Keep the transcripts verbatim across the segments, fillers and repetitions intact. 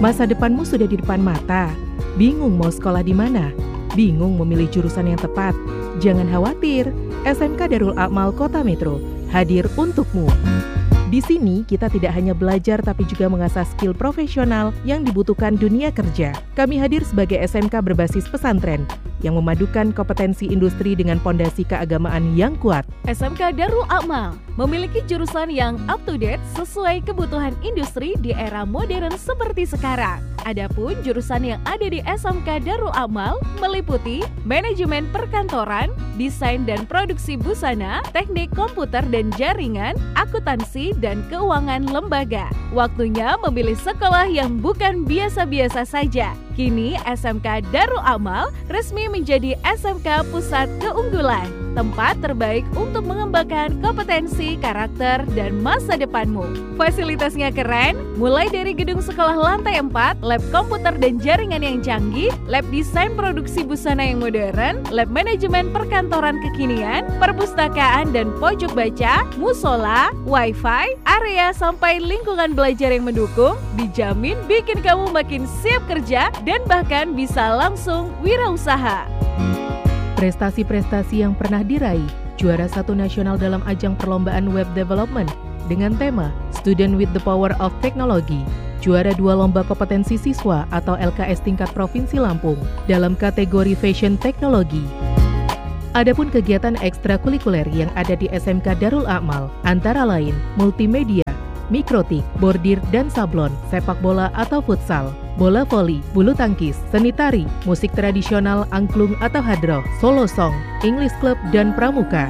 Masa depanmu sudah di depan mata. Bingung mau sekolah di mana? Bingung memilih jurusan yang tepat? Jangan khawatir, S M K Darul A'mal Kota Metro hadir untukmu. Di sini kita tidak hanya belajar tapi juga mengasah skill profesional yang dibutuhkan dunia kerja. Kami hadir sebagai S M K berbasis pesantren yang memadukan kompetensi industri dengan pondasi keagamaan yang kuat. S M K Darul A'mal memiliki jurusan yang up to date sesuai kebutuhan industri di era modern seperti sekarang. Adapun jurusan yang ada di S M K Darul A'mal meliputi manajemen perkantoran, desain dan produksi busana, teknik komputer dan jaringan, akuntansi dan keuangan lembaga. Waktunya memilih sekolah yang bukan biasa-biasa saja. Kini S M K Darul A'mal resmi menjadi S M K Pusat Keunggulan, tempat terbaik untuk mengembangkan kompetensi, karakter, dan masa depanmu. Fasilitasnya keren, mulai dari gedung sekolah lantai empat, lab komputer dan jaringan yang canggih, lab desain produksi busana yang modern, lab manajemen perkantoran kekinian, perpustakaan dan pojok baca, musola, wifi, area sampai lingkungan belajar yang mendukung, dijamin bikin kamu makin siap kerja dan bahkan bisa langsung wirausaha. Prestasi-prestasi yang pernah diraih, juara satu nasional dalam ajang perlombaan web development dengan tema Student with the Power of Technology, juara dua lomba kompetensi siswa atau L K S tingkat Provinsi Lampung dalam kategori Fashion Teknologi. Adapun kegiatan ekstrakurikuler yang ada di S M K Darul A'mal antara lain multimedia, mikrotik, bordir dan sablon, sepak bola atau futsal, bola voli, bulu tangkis, seni tari, musik tradisional, angklung atau hadroh, solo song, English club, dan pramuka.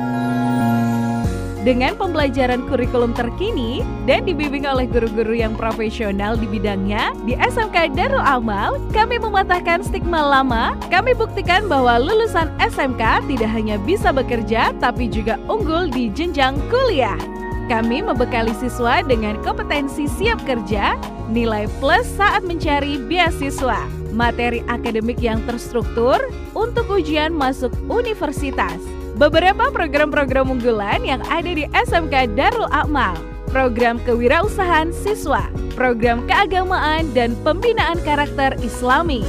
Dengan pembelajaran kurikulum terkini dan dibimbing oleh guru-guru yang profesional di bidangnya, di S M K Darul A'mal, kami mematahkan stigma lama. Kami buktikan bahwa lulusan S M K tidak hanya bisa bekerja, tapi juga unggul di jenjang kuliah. Kami membekali siswa dengan kompetensi siap kerja, nilai plus saat mencari beasiswa, materi akademik yang terstruktur untuk ujian masuk universitas. Beberapa program-program unggulan yang ada di S M K Darul A'mal: program kewirausahaan siswa, program keagamaan dan pembinaan karakter Islami,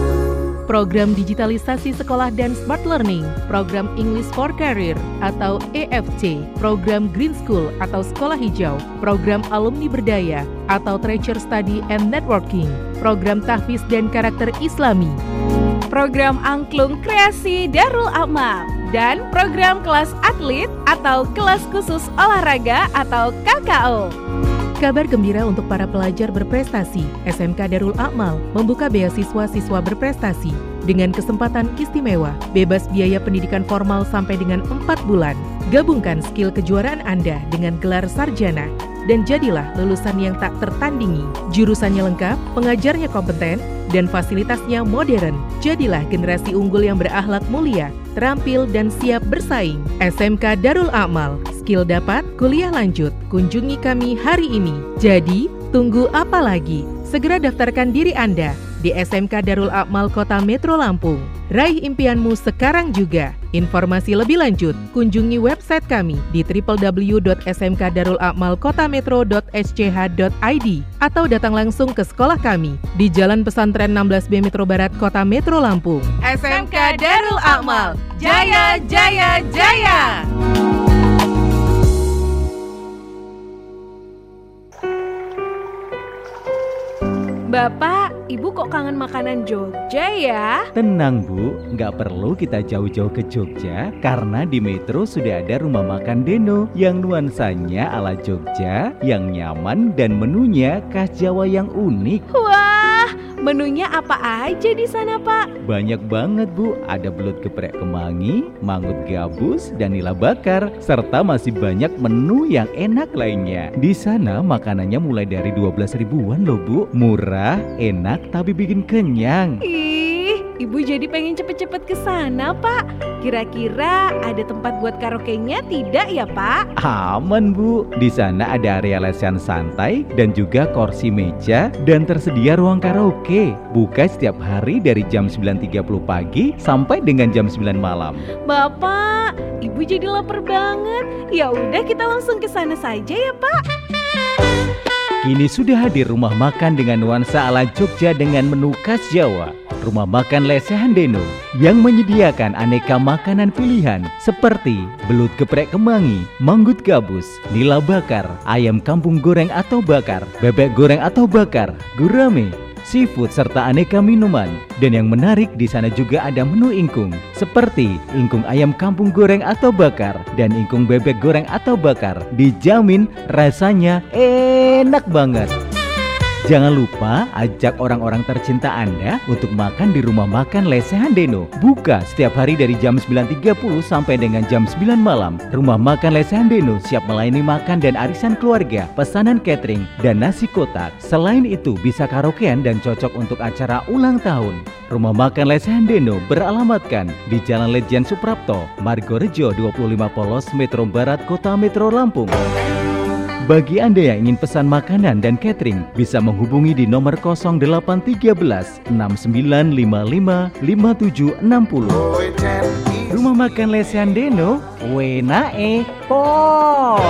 program digitalisasi sekolah dan smart learning, program English for Career atau E F C, program Green School atau Sekolah Hijau, program Alumni Berdaya atau Treasure Study and Networking, program Tahfiz dan Karakter Islami, program Angklung Kreasi Darul A'mal, dan program kelas atlet atau kelas khusus olahraga atau K K O. Kabar gembira untuk para pelajar berprestasi. S M K Darul A'mal membuka beasiswa siswa berprestasi dengan kesempatan istimewa, bebas biaya pendidikan formal sampai dengan empat bulan. Gabungkan skill kejuaraan Anda dengan gelar sarjana dan jadilah lulusan yang tak tertandingi. Jurusannya lengkap, pengajarnya kompeten, dan fasilitasnya modern. Jadilah generasi unggul yang berakhlak mulia, terampil dan siap bersaing. S M K Darul A'mal, skill dapat, kuliah lanjut. Kunjungi kami hari ini. Jadi, tunggu apa lagi? Segera daftarkan diri Anda di S M K Darul A'mal Kota Metro Lampung. Raih impianmu sekarang juga. Informasi lebih lanjut, kunjungi website kami di w w w dot s m k darul a'mal kota metro dot s c h dot i d atau datang langsung ke sekolah kami di Jalan Pesantren enam belas B Metro Barat, Kota Metro Lampung. S M K Darul A'mal, jaya, jaya, jaya! Bapak, Ibu kok kangen makanan Jogja ya? Tenang Bu, nggak perlu kita jauh-jauh ke Jogja karena di Metro sudah ada rumah makan Deno yang nuansanya ala Jogja, yang nyaman dan menunya khas Jawa yang unik. Wah, menunya apa aja di sana Pak? Banyak banget Bu, ada belut geprek kemangi, mangut gabus, dan nila bakar, serta masih banyak menu yang enak lainnya. Di sana makanannya mulai dari dua belas ribuan loh Bu, murah, enak, tapi bikin kenyang. Ih, Ibu jadi pengen cepet-cepet ke sana, Pak. Kira-kira ada tempat buat karaoke-nya tidak ya, Pak? Aman, Bu. Di sana ada area lesehan santai dan juga kursi meja dan tersedia ruang karaoke. Buka setiap hari dari jam sembilan tiga puluh pagi sampai dengan jam sembilan malam. Bapak, Ibu jadi lapar banget. Ya udah kita langsung ke sana saja ya, Pak. Kini sudah hadir rumah makan dengan nuansa ala Jogja dengan menu khas Jawa. Rumah makan Lesehan Deno yang menyediakan aneka makanan pilihan seperti belut geprek kemangi, manggut gabus, nila bakar, ayam kampung goreng atau bakar, bebek goreng atau bakar, gurame, seafood serta aneka minuman. Dan yang menarik di sana juga ada menu ingkung seperti ingkung ayam kampung goreng atau bakar dan ingkung bebek goreng atau bakar. Dijamin rasanya enak banget. Jangan lupa ajak orang-orang tercinta Anda untuk makan di rumah makan Lesehan Deno. Buka setiap hari dari jam sembilan tiga puluh sampai dengan jam sembilan malam. Rumah makan Lesehan Deno siap melayani makan dan arisan keluarga, pesanan catering, dan nasi kotak. Selain itu bisa karaokean dan cocok untuk acara ulang tahun. Rumah makan Lesehan Deno beralamatkan di Jalan Lejen Suprapto, Margorejo dua puluh lima Polos, Metro Barat, Kota Metro Lampung. Bagi Anda yang ingin pesan makanan dan catering, bisa menghubungi di nomor nol delapan satu tiga enam sembilan lima lima lima tujuh enam nol. Rumah makan Lesehan Deno, wenae pol.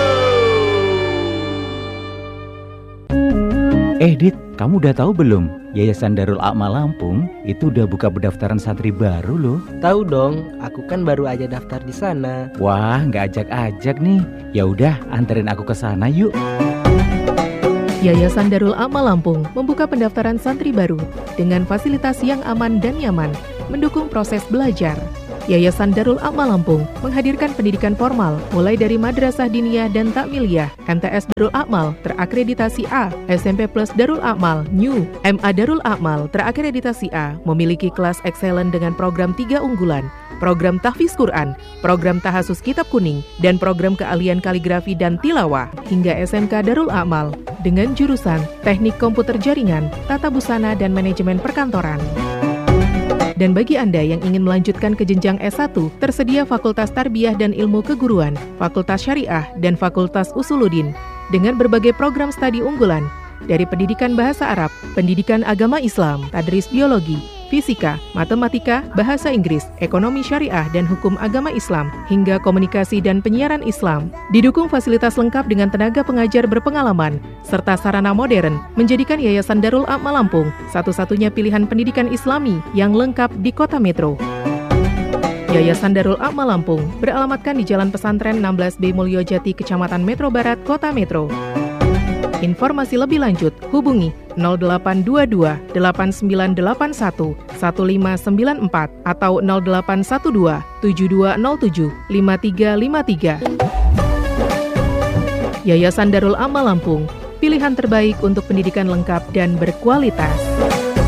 Eh Dit, kamu udah tahu belum? Yayasan Darul Amal Lampung itu udah buka pendaftaran santri baru loh. Tahu dong, aku kan baru aja daftar di sana. Wah, nggak ajak-ajak nih. Ya udah, anterin aku ke sana yuk. Yayasan Darul Amal Lampung membuka pendaftaran santri baru dengan fasilitas yang aman dan nyaman, mendukung proses belajar. Yayasan Darul Amal Lampung menghadirkan pendidikan formal mulai dari madrasah diniyah dan takmiliyah, M T S Darul Amal terakreditasi A, S M P Plus Darul Amal New, M A Darul Amal terakreditasi A, memiliki kelas excellent dengan program tiga unggulan, program tahfiz Quran, program tahasus kitab kuning, dan program keahlian kaligrafi dan tilawah, hingga S M K Darul Amal dengan jurusan teknik komputer jaringan, tata busana, dan manajemen perkantoran. Dan bagi Anda yang ingin melanjutkan ke jenjang S satu, tersedia Fakultas Tarbiyah dan Ilmu Keguruan, Fakultas Syariah, dan Fakultas Usuluddin dengan berbagai program studi unggulan dari pendidikan bahasa Arab, pendidikan agama Islam, tadris biologi, fisika, matematika, bahasa Inggris, ekonomi syariah dan hukum agama Islam, hingga komunikasi dan penyiaran Islam. Didukung fasilitas lengkap dengan tenaga pengajar berpengalaman, serta sarana modern, menjadikan Yayasan Darul Amal Lampung satu-satunya pilihan pendidikan Islami yang lengkap di Kota Metro. Yayasan Darul Amal Lampung beralamatkan di Jalan Pesantren enam belas B Mulyojati, Kecamatan Metro Barat, Kota Metro. Informasi lebih lanjut, hubungi nol delapan dua dua delapan sembilan delapan satu satu lima sembilan empat atau nol delapan satu dua tujuh dua nol tujuh lima tiga lima tiga. Yayasan Darul Amal Lampung, pilihan terbaik untuk pendidikan lengkap dan berkualitas.